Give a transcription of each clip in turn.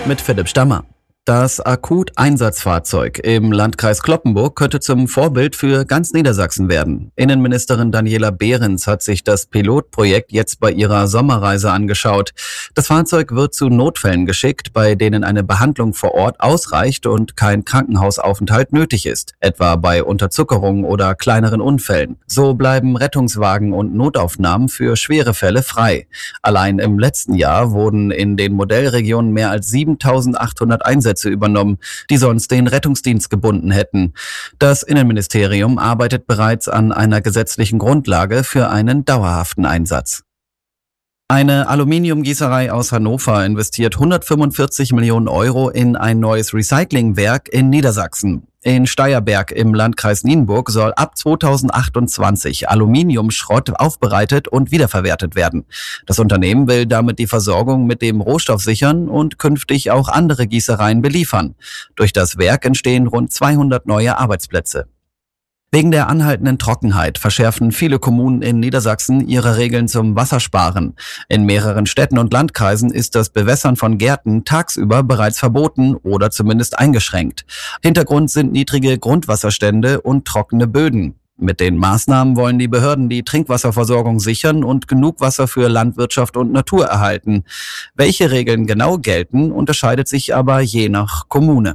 mit Philipp Stammer. Das Akut-Einsatzfahrzeug im Landkreis Cloppenburg könnte zum Vorbild für ganz Niedersachsen werden. Innenministerin Daniela Behrens hat sich das Pilotprojekt jetzt bei ihrer Sommerreise angeschaut. Das Fahrzeug wird zu Notfällen geschickt, bei denen eine Behandlung vor Ort ausreicht und kein Krankenhausaufenthalt nötig ist, etwa bei Unterzuckerung oder kleineren Unfällen. So bleiben Rettungswagen und Notaufnahmen für schwere Fälle frei. Allein im letzten Jahr wurden in den Modellregionen mehr als 7.800 Einsätze übernommen, die sonst den Rettungsdienst gebunden hätten. Das Innenministerium arbeitet bereits an einer gesetzlichen Grundlage für einen dauerhaften Einsatz. Eine Aluminiumgießerei aus Hannover investiert 145 Millionen Euro in ein neues Recyclingwerk in Niedersachsen. In Steyerberg im Landkreis Nienburg soll ab 2028 Aluminiumschrott aufbereitet und wiederverwertet werden. Das Unternehmen will damit die Versorgung mit dem Rohstoff sichern und künftig auch andere Gießereien beliefern. Durch das Werk entstehen rund 200 neue Arbeitsplätze. Wegen der anhaltenden Trockenheit verschärfen viele Kommunen in Niedersachsen ihre Regeln zum Wassersparen. In mehreren Städten und Landkreisen ist das Bewässern von Gärten tagsüber bereits verboten oder zumindest eingeschränkt. Hintergrund sind niedrige Grundwasserstände und trockene Böden. Mit den Maßnahmen wollen die Behörden die Trinkwasserversorgung sichern und genug Wasser für Landwirtschaft und Natur erhalten. Welche Regeln genau gelten, unterscheidet sich aber je nach Kommune.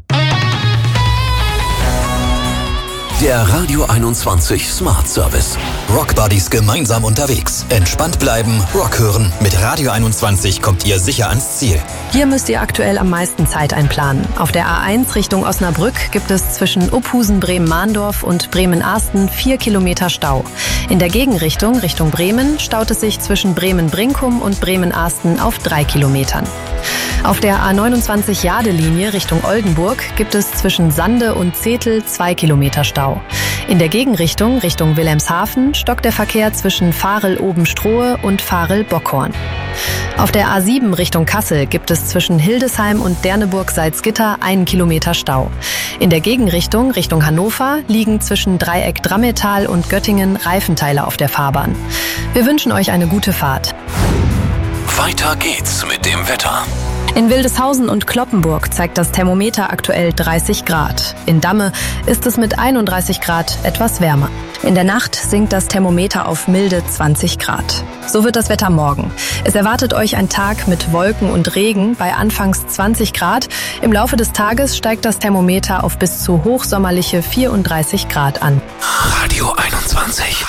Der Radio 21 Smart Service. Rock Buddies gemeinsam unterwegs. Entspannt bleiben, Rock hören. Mit Radio 21 kommt ihr sicher ans Ziel. Hier müsst ihr aktuell am meisten Zeit einplanen. Auf der A1 Richtung Osnabrück gibt es zwischen Uphusen, Bremen-Mahndorf und Bremen-Arsten 4 Kilometer Stau. In der Gegenrichtung, Richtung Bremen, staut es sich zwischen Bremen-Brinkum und Bremen-Arsten auf 3 Kilometern. Auf der A29 Jade-Linie Richtung Oldenburg gibt es zwischen Sande und Zetel 2 Kilometer Stau. In der Gegenrichtung Richtung Wilhelmshaven stockt der Verkehr zwischen Varel-Obenstrohe und Varel-Bockhorn. Auf der A7 Richtung Kassel gibt es zwischen Hildesheim und Derneburg-Salzgitter 1 Kilometer Stau. In der Gegenrichtung Richtung Hannover liegen zwischen Dreieck Drammetal und Göttingen Reifenteile auf der Fahrbahn. Wir wünschen euch eine gute Fahrt. Weiter geht's mit dem Wetter. In Wildeshausen und Cloppenburg zeigt das Thermometer aktuell 30 Grad. In Damme ist es mit 31 Grad etwas wärmer. In der Nacht sinkt das Thermometer auf milde 20 Grad. So wird das Wetter morgen. Es erwartet euch ein Tag mit Wolken und Regen bei anfangs 20 Grad. Im Laufe des Tages steigt das Thermometer auf bis zu hochsommerliche 34 Grad an. Radio 21.